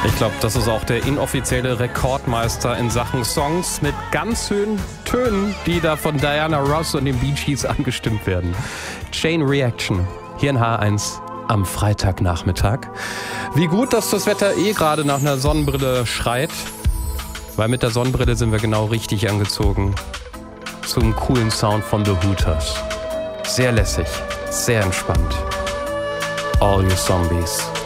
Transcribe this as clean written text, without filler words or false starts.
Ich glaube, das ist auch der inoffizielle Rekordmeister in Sachen Songs mit ganz hohen Tönen, die da von Diana Ross und den Bee Gees angestimmt werden. Chain Reaction, hier in H1 am Freitagnachmittag. Wie gut, dass das Wetter gerade nach einer Sonnenbrille schreit, weil mit der Sonnenbrille sind wir genau richtig angezogen zum coolen Sound von The Hooters. Sehr lässig, sehr entspannt. All You Zombies.